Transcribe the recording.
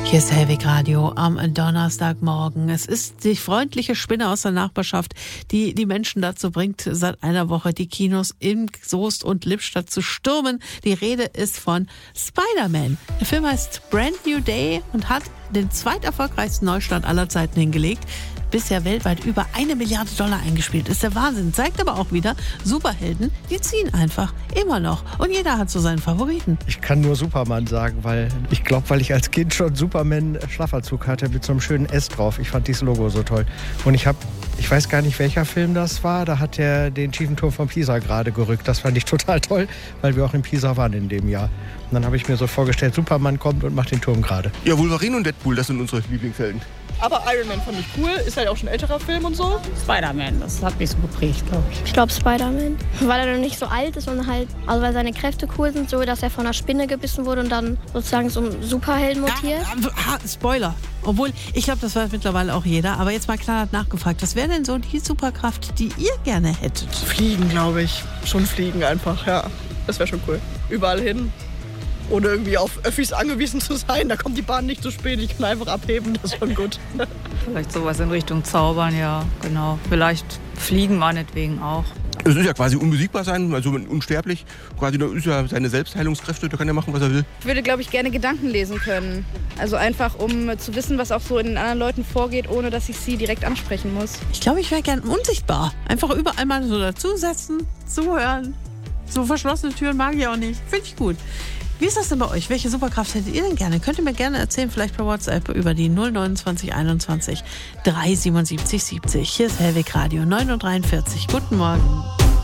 Hier ist Hellwig Radio am Donnerstagmorgen. Es ist die freundliche Spinne aus der Nachbarschaft, die die Menschen dazu bringt, seit einer Woche die Kinos in Soest und Lippstadt zu stürmen. Die Rede ist von Spider-Man. Der Film heißt Brand New Day und hat den zweiterfolgreichsten Neustart aller Zeiten hingelegt. Bisher weltweit über $1 Milliarde eingespielt. Ist der Wahnsinn. Zeigt aber auch wieder, Superhelden, die ziehen einfach. Immer noch. Und jeder hat so seinen Favoriten. Ich kann nur Superman sagen, weil ich als Kind schon Superman-Schlafanzug hatte mit so einem schönen S drauf. Ich fand dieses Logo so toll. Und ich weiß gar nicht, welcher Film das war. Da hat er den schiefen Turm von Pisa gerade gerückt. Das fand ich total toll, weil wir auch in Pisa waren in dem Jahr. Und dann habe ich mir so vorgestellt, Superman kommt und macht den Turm gerade. Ja, Wolverine und Deadpool, das sind unsere Lieblingshelden. Aber Iron Man fand ich cool, ist halt auch schon ein älterer Film und so. Spider-Man, das hat mich so geprägt, glaube ich. Ich glaube Spider-Man, weil er noch nicht so alt ist und halt, also weil seine Kräfte cool sind, so dass er von einer Spinne gebissen wurde und dann sozusagen so ein Superhelden mutiert. Spoiler. Obwohl, ich glaube, das weiß mittlerweile auch jeder. Aber jetzt mal knallhart nachgefragt. Was wäre denn so die Superkraft, die ihr gerne hättet? Fliegen, glaube ich. Schon fliegen einfach, ja. Das wäre schon cool. Überall hin. Ohne irgendwie auf Öffis angewiesen zu sein. Da kommt die Bahn nicht zu spät. Ich kann einfach abheben. Das ist schon gut. Vielleicht sowas in Richtung Zaubern, ja, genau. Vielleicht fliegen meinetwegen auch. Es ist ja quasi unbesiegbar sein, also unsterblich. Quasi, da ist ja seine Selbstheilungskräfte, da kann er machen, was er will. Ich würde, glaube ich, gerne Gedanken lesen können. Also einfach, um zu wissen, was auch so in den anderen Leuten vorgeht, ohne dass ich sie direkt ansprechen muss. Ich glaube, ich wäre gern unsichtbar. Einfach überall mal so dazusetzen, zuhören. So verschlossene Türen mag ich auch nicht. Finde ich gut. Wie ist das denn bei euch? Welche Superkraft hättet ihr denn gerne? Könnt ihr mir gerne erzählen, vielleicht per WhatsApp über die 029 21 377 70. Hier ist Hellwig Radio 9:43 Uhr. Guten Morgen.